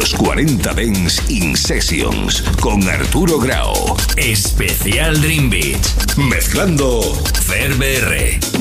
los 40 Dance in Sessions con Arturo Grau. Especial Dream Beat. Mezclando Fer BR.